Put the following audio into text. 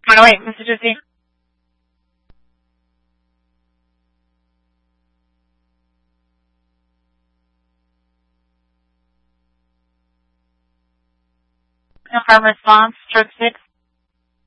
Bueno, wait, Mr. Gypsy. Confirm response, stroke 6.